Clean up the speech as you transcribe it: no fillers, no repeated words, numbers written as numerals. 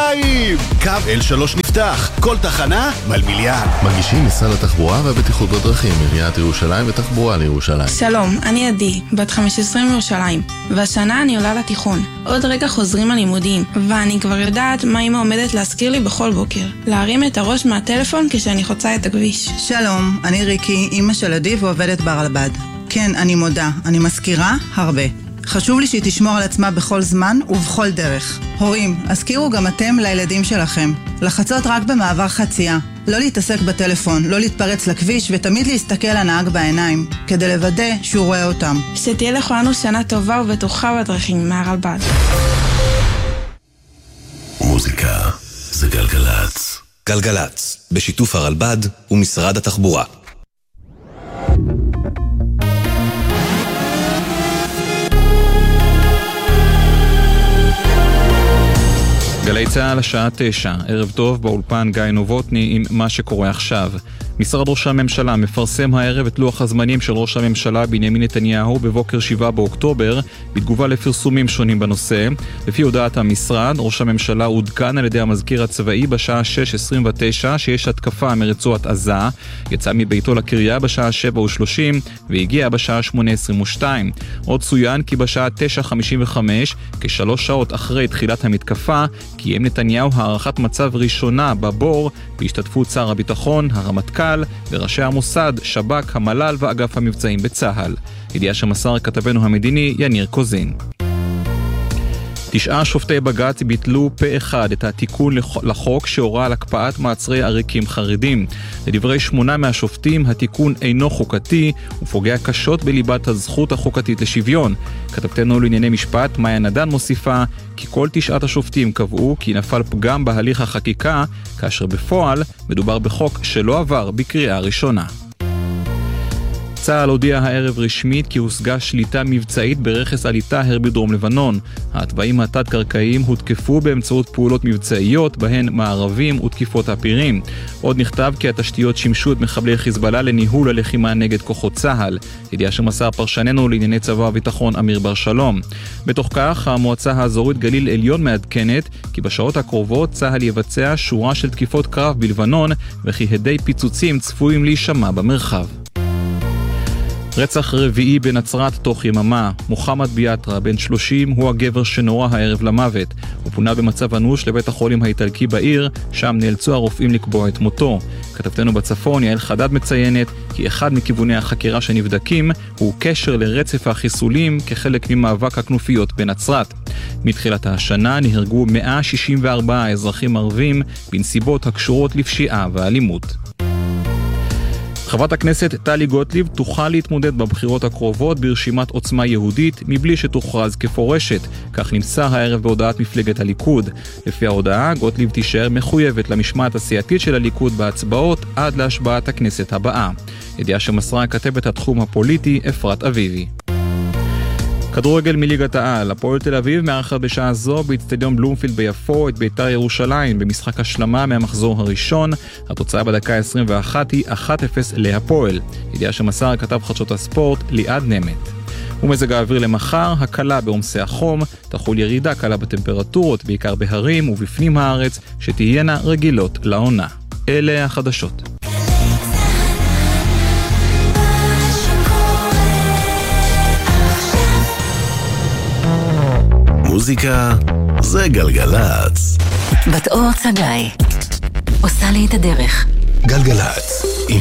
ירושלים! קו L3 נפתח, כל תחנה מלמיליאן. מגישים משרד התחבורה והבטיחות בדרכים, עיריית ירושלים ותחבורה לירושלים. שלום, אני עדי, בת 15 מירושלים, והשנה אני עולה לתיכון. עוד רגע חוזרים הלימודים, ואני כבר יודעת מה אמא עומדת להזכיר לי בכל בוקר. להרים את הראש מהטלפון כשאני חוצה את הכביש. שלום, אני ריקי, אמא של עדי ועובדת ברלב"ד. כן, אני מודה, אני מזכירה הרבה. חשוב לי שהיא תשמור על עצמה בכל זמן ובכל דרך. הורים, הזכירו גם אתם לילדים שלכם. לחצות רק במעבר חצייה. לא להתעסק בטלפון, לא להתפרץ לכביש ותמיד להסתכל לנהג בעיניים, כדי לוודא שהוא רואה אותם. שתהיה לכולנו שנה טובה ובטוחה בדרכים מהרלב"ד. מוזיקה זה גלגלץ. גלגלץ, בשיתוף הרלב"ד ומשרד התחבורה. גלי צהל השעה 9, ערב טוב באולפן גיא נובוטני עם מה שקורה עכשיו. משרד ראש הממשלה מפרסם הערב את לוח הזמנים של ראש הממשלה בנימין נתניהו בבוקר 7 באוקטובר, בתגובה לפרסומים שונים בנושא. לפי הודעת המשרד, ראש הממשלה עודכן על ידי המזכיר הצבאי בשעה 6:29 שיש התקפה מרצועת עזה, יצא מביתו לקריה בשעה 7:30 והגיע בשעה 8:22. עוד צוין כי בשעה 9:55, כשלוש שעות אחרי תחילת המתקפה, קיים נתניהו הערכת מצב ראשונה בבור בהשתתפות שר הביטחון, הרמטכ"ל וראשי המוסד, שב"כ, המל"ל ואגף המבצעים בצה"ל. ידיעה שמסר כתבנו המדיני יניר קוזין. 9 שופטי בג"ץ ביטלו פה אחד את התיקון לחוק שהורה על הקפאת מעצרי עריקים חרדים. לדברי 8 מהשופטים, התיקון אינו חוקתי ופוגע קשות בליבת הזכות החוקתית לשוויון. כתבתנו לענייני משפט מאיה נדן מוסיפה כי כל 9 השופטים קבעו כי נפל פגם בהליך החקיקה, כאשר בפועל מדובר בחוק שלא עבר בקריאה ראשונה. צה"ל הודיע הערב רשמית כי הושגה שליטה מבצעית ברכס עליטהר בדרום לבנון. התוואים התת-קרקעיים הותקפו באמצעות פעולות מבצעיות, בהן מערבים ותקיפות הפירים. עוד נכתב כי התשתיות שימשו את מחבלי חיזבאללה לניהול הלחימה נגד כוחות צה"ל. ידיעה שמסר פרשננו לענייני צבא וביטחון אמיר בר שלום. בתוך כך, המועצה האזורית גליל עליון מעדכנת כי בשעות הקרובות צה"ל יבצע שורה של תקיפות קרב בלבנון, וכי הדי פיצוצים צפויים להישמע במרחב. רצח רביעי בנצרת תוך יממה. מוחמד ביאטרה, בן 30, הוא הגבר שנורא הערב למוות. הוא פונה במצב אנוש לבית החולים האיטלקי בעיר, שם נאלצו הרופאים לקבוע את מותו. כתבתנו בצפון, יעל חדד מציינת כי אחד מכיווני החקירה שנבדקים הוא קשר לרצף החיסולים כחלק ממאבק הכנופיות בנצרת. מתחילת השנה נהרגו 164 אזרחים ערבים בנסיבות הקשורות לפשיעה ואלימות. חברת הכנסת טלי גוטליב תוכל להתמודד בבחירות הקרובות ברשימת עוצמה יהודית מבלי שתוכרז כפורשת, כך נמסר הערב בהודעת מפלגת הליכוד. לפי ההודעה, גוטליב תישאר מחויבת למשמעת הסיעתית של הליכוד בהצבעות עד להשבעת הכנסת הבאה. ידיעה שמסרה כתבת התחום הפוליטי אפרת אביבי. כדורגל מליגת העל, הפועל תל אביב מארחת בשעה זו באצטדיון בלומפילד ביפו את בית"ר ירושלים במשחק השלמה מהמחזור הראשון. התוצאה בדקה 21 היא 1-0 להפועל. ידיעה שמסר כתב חדשות הספורט ליעד נמת. ומזג האוויר למחר, הקלה בעומסי החום, תחול ירידה קלה בטמפרטורות בעיקר בהרים ובפנים הארץ שתהיינה רגילות לעונה. אלה החדשות. מוזיקה זה גלגלץ. בת אור צגאי עושה לי את הדרך. גלגלץ עם